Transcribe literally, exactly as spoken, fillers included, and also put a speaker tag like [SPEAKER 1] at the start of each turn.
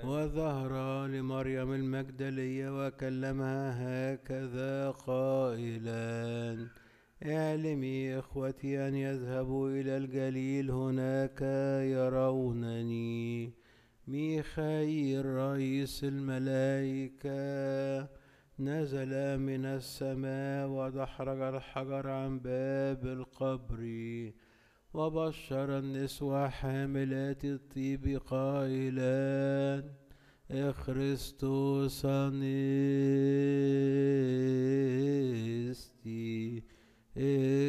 [SPEAKER 1] وظهر لمريم المجدلية وكلمها هكذا قائلا: اعلمي إخوتي أن يذهبوا إلى الجليل، هناك يرونني. ميخائيل رئيس الملائكة نزل من السماء ودحرج الحجر عن باب القبر، وبشر النسوة حاملات الطيب قائلا: اخرستوس انستي